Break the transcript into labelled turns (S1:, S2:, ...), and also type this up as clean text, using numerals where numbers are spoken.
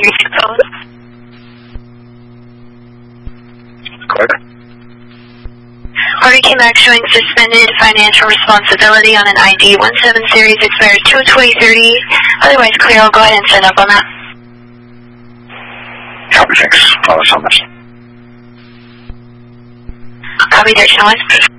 S1: phone.
S2: Clear.
S1: Order came back showing suspended financial responsibility on an ID 17 series expires 2/20/30. Otherwise clear. I'll go ahead and send up on that.
S2: Copy, thanks. I'll send this.
S1: Copy, direction wise.